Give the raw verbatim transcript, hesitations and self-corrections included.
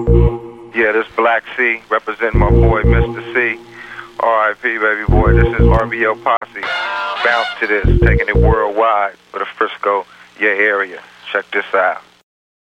Yeah, this Black C, representing my boy Mister C. R I P, baby boy. This is R B L Posse. Bounce to this, taking it worldwide for the Frisco, yeah, area. Check this out.